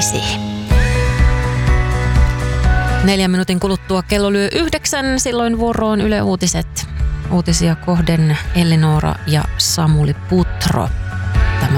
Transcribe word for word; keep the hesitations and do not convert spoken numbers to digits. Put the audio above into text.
uutisiin. Neljän minuutin kuluttua kello lyö yhdeksän, silloin vuoroon Yle Uutiset. Uutisia kohden Elinora ja Samuli Putro.